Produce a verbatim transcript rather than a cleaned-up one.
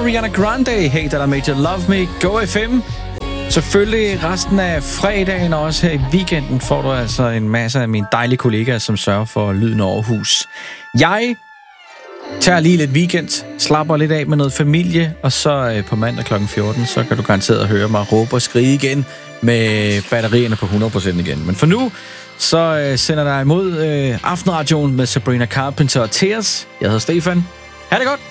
Ariana Grande, Hey That I Made You Love Me, Go F M. Selvfølgelig resten af fredagen og også her i weekenden får du altså en masse af mine dejlige kollegaer, som sørger for lyden over Aarhus. Jeg tager lige lidt weekend, slapper lidt af med noget familie, og så på mandag klokken fjorten, så kan du garanteret høre mig råbe og skrige igen med batterierne på hundrede procent igen. Men for nu, så sender jeg imod øh, Aftenradioen med Sabrina Carpenter og Tears. Jeg hedder Stefan. Ha' det godt!